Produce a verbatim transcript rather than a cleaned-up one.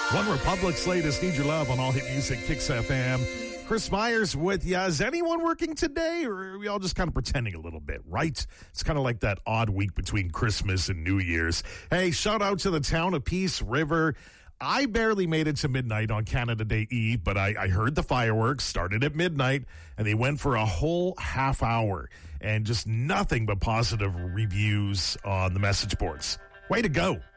One Republic's latest Need Your Love on All Hit Music, Kicks F M. Chris Myers with you. Is anyone working today, or are we all just kind of pretending a little bit, right? It's kind of like that odd week between Christmas and New Year's. Hey, shout out to the town of Peace River. I barely made it to midnight on Canada Day Eve, but I, I heard the fireworks started at midnight, and they went for a whole half hour, and just nothing but positive reviews on the message boards. Way to go.